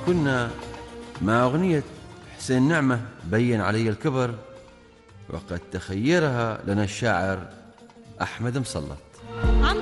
كنا مع أغنية حسين نعمة بين علي الكبر، وقد تخيرها لنا الشاعر أحمد مصلى.